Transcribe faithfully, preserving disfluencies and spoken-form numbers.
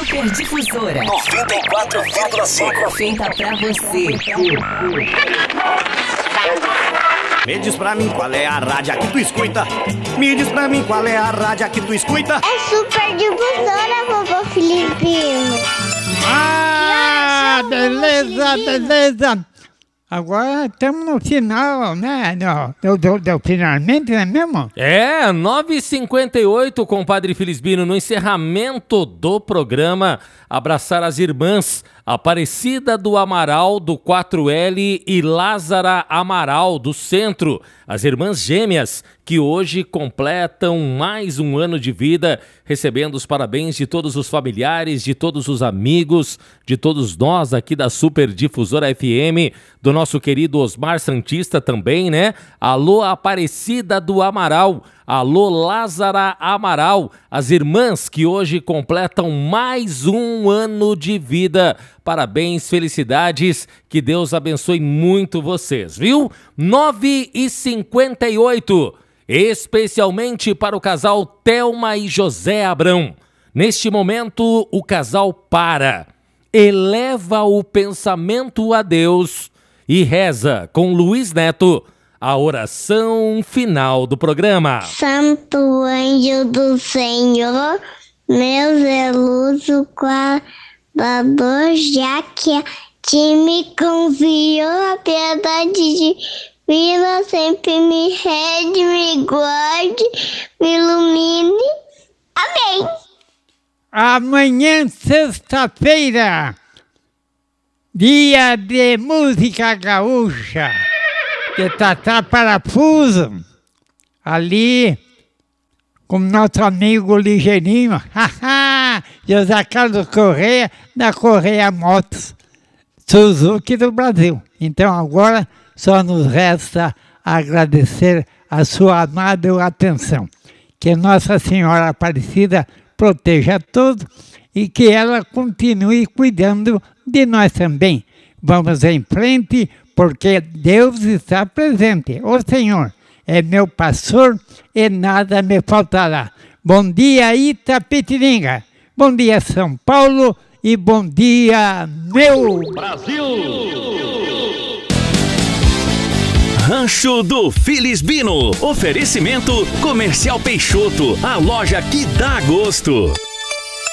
Super Difusora noventa e quatro vírgula cinco. Feita pra você. Me diz pra mim qual é a rádio que tu escuta. Me diz pra mim qual é a rádio que tu escuta. É Super Difusora, vovô Filipinho. Ah, beleza, beleza. Agora estamos no final, né? No, do, do, do finalmente, não é mesmo? É, nove e cinquenta e oito, compadre Felisbino, no encerramento do programa, abraçar as irmãs Aparecida do Amaral, do quatro L, e Lázara Amaral, do Centro. As irmãs gêmeas, que hoje completam mais um ano de vida, recebendo os parabéns de todos os familiares, de todos os amigos, de todos nós aqui da Super Difusora F M, do nosso querido Osmar Santista também, né? Alô, Aparecida do Amaral. Alô, Lázara Amaral, as irmãs que hoje completam mais um ano de vida. Parabéns, felicidades, que Deus abençoe muito vocês, viu? nove e cinquenta e oito, especialmente para o casal Thelma e José Abrão. Neste momento, o casal para, eleva o pensamento a Deus e reza com Luiz Neto a oração final do programa. Santo anjo do Senhor, meu zeloso guardador, já que a ti me confiou a piedade divina, sempre me rede, me guarde, me ilumine. Amém. Amanhã, sexta-feira, dia de música gaúcha, de Tatá Parafuso, ali com nosso amigo Ligeirinho, José Carlos Correia, da Correia Motos, Suzuki do Brasil. Então agora só nos resta agradecer a sua amada atenção. Que Nossa Senhora Aparecida proteja a todos e que ela continue cuidando de nós também. Vamos em frente, porque Deus está presente. O Senhor é meu pastor e nada me faltará. Bom dia, Itapetininga. Bom dia, São Paulo. E bom dia, meu Brasil! Rancho do Felisbino. Oferecimento Comercial Peixoto, a loja que dá gosto.